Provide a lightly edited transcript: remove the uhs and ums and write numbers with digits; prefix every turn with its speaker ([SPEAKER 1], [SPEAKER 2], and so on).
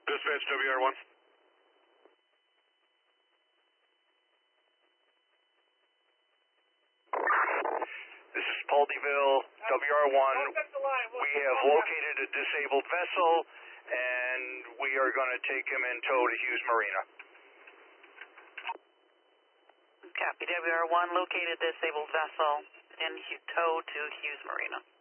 [SPEAKER 1] Dispatch WR1.
[SPEAKER 2] This is Paul DeVille, WR1. We have located a disabled vessel, and we are going to take him in tow to Hughes Marina.
[SPEAKER 3] Copy, WR1, located disabled vessel in tow to Hughes Marina.